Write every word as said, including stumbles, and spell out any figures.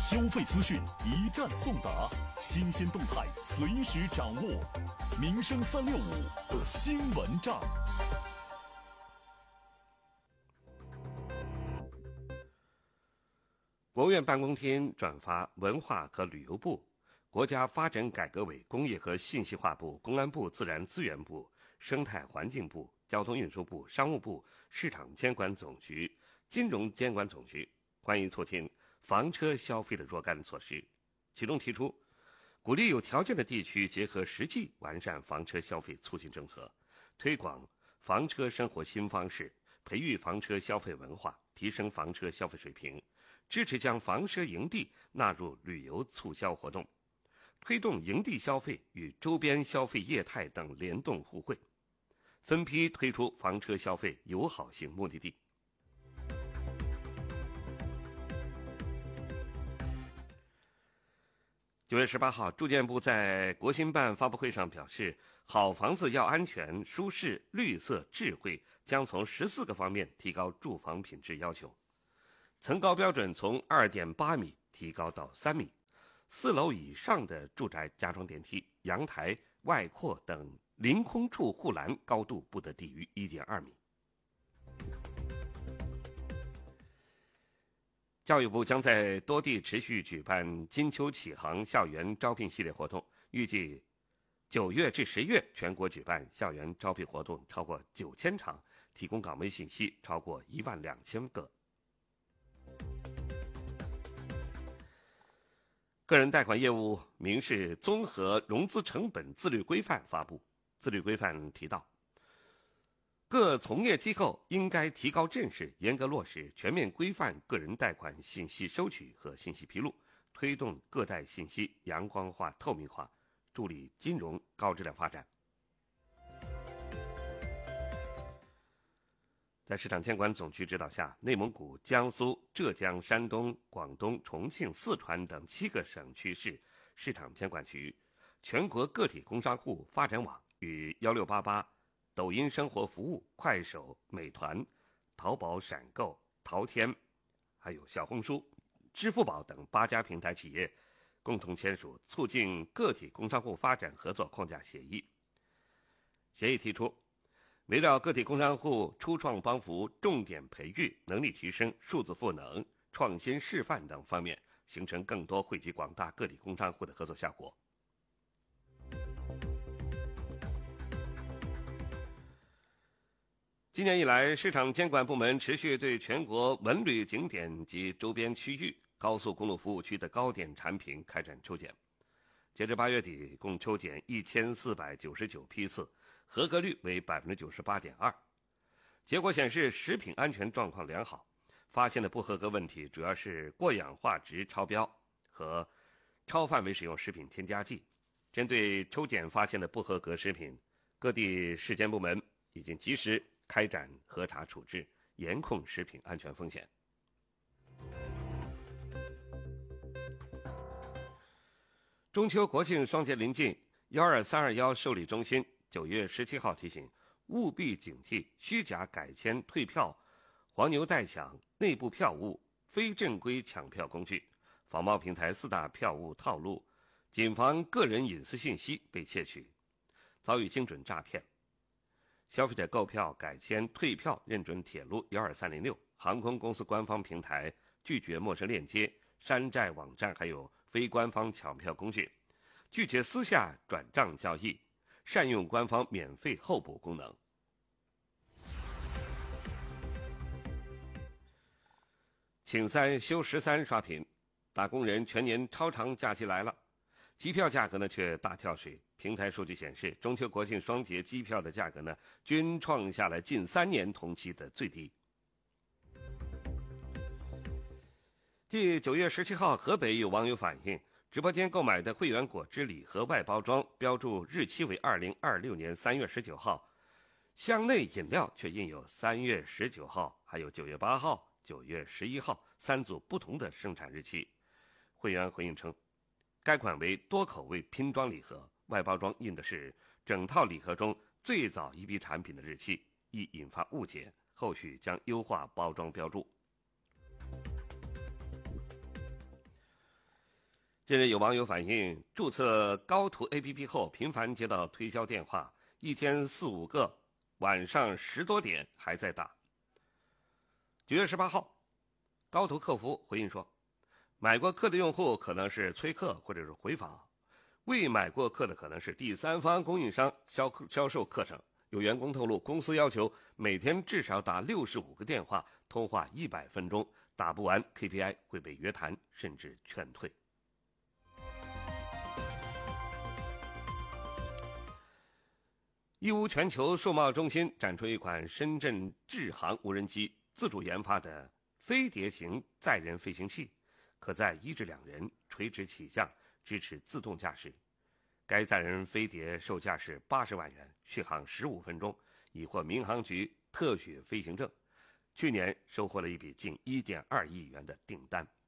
消费资讯一站送达，新鲜动态随时掌握。民生三六五新闻站。 国务院办公厅转发文化和旅游部、国家发展改革委、工业和信息化部、公安部、自然资源部、生态环境部、交通运输部、商务部、市场监管总局、金融监管总局关于促进房车消费的若干措施，其中提出，鼓励有条件的地区结合实际完善房车消费促进政策，推广房车生活新方式，培育房车消费文化，提升房车消费水平，支持将房车营地纳入旅游促销活动，推动营地消费与周边消费业态等联动互惠，分批推出房车消费友好型目的地。九月十八号，住建部在国新办发布会上表示，好房子要安全、舒适、绿色、智慧，将从十四个方面提高住房品质要求。层高标准从 二点八米提高到三米，四楼以上的住宅加装电梯、阳台、外扩等临空处护栏高度不得低于 一点二米。教育部将在多地持续举办金秋启航校园招聘系列活动，预计九月至十月全国举办校园招聘活动超过九千场，提供岗位信息超过一万两千个。个人贷款业务民事综合融资成本自律规范发布。自律规范提到，各从业机构应该提高正视，严格落实，全面规范个人贷款信息收取和信息披露，推动个贷信息阳光化、透明化，助力金融高质量发展。在市场监管总局指导下，内蒙古、江苏、浙江、山东、广东、重庆、四川等七个省区市市场监管局、全国个体工商户发展网与一六八八、抖音生活服务、快手、美团、淘宝闪购、淘天，还有小红书、支付宝等八家平台企业共同签署促进个体工商户发展合作框架协议。协议提出，围绕个体工商户初创帮扶、重点培育、能力提升、数字赋能、创新示范等方面，形成更多惠及广大个体工商户的合作效果。今年以来，市场监管部门持续对全国文旅景点及周边区域、高速公路服务区的高点产品开展抽检。截至八月底，共抽检一千四百九十九批次，合格率为 百分之九十八点二。 结果显示，食品安全状况良好，发现的不合格问题主要是过氧化值超标和超范围使用食品添加剂。针对抽检发现的不合格食品，各地市监部门已经及时开展核查处置，严控食品安全风险。中秋国庆双节临近，一二三二一受理中心九月十七号提醒，务必警惕虚假改签、退票、黄牛代抢、内部票务、非正规抢票工具、仿冒平台四大票务套路，谨防个人隐私信息被窃取，遭遇精准诈骗。消费者购票、改签、退票认准铁路一二三零六、航空公司官方平台，拒绝陌生链接、山寨网站，还有非官方抢票工具，拒绝私下转账交易，善用官方免费候补功能。请三休十三刷屏，打工人全年超长假期来了，机票价格呢却大跳水。平台数据显示，中秋国庆双节机票的价格呢均创下了近三年同期的最低。继九月十七号，河北有网友反映，直播间购买的汇源果汁礼盒外包装标注日期为二零二六年三月十九号，箱内饮料却印有三月十九号，还有九月八号、九月十一号三组不同的生产日期。汇源回应称，该款为多口味拼装礼盒，外包装印的是整套礼盒中最早一批产品的日期，易引发误解，后续将优化包装标注。 近日有网友反映，注册高途 A P P 后频繁接到推销电话，一天四五个，晚上十多点还在打。九月十八号，高途客服回应说，买过课的用户可能是催课或者是回访，未买过课的可能是第三方供应商销销售课程。有员工透露，公司要求每天至少打六十五个电话，通话一百分钟，打不完 K P I 会被约谈甚至劝退。义乌全球数贸中心展出一款深圳智航无人机自主研发的飞碟型载人飞行器，可载一至两人，垂直起降，支持自动驾驶。该载人飞碟售价是八十万元，续航十五分钟，已获民航局特许飞行证。去年收获了一笔近一点二亿元的订单。